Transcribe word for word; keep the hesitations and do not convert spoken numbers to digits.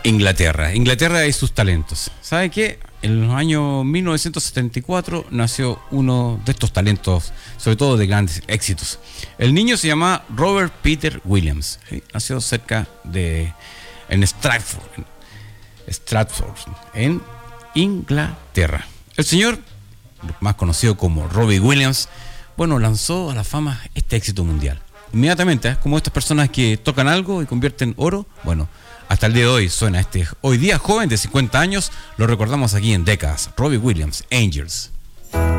Inglaterra. Inglaterra y sus talentos. ¿Sabe qué? En los años mil novecientos setenta y cuatro nació uno de estos talentos, sobre todo de grandes éxitos. El niño se llama Robert Peter Williams. ¿Sí? Nació cerca de... en Stratford, en Stratford, en Inglaterra. El señor, más conocido como Robbie Williams, bueno, lanzó a la fama este éxito mundial. Inmediatamente, ¿eh? Como estas personas que tocan algo y convierten oro, bueno, hasta el día de hoy suena este, hoy día joven de cincuenta años, lo recordamos aquí en décadas, Robbie Williams, Angels.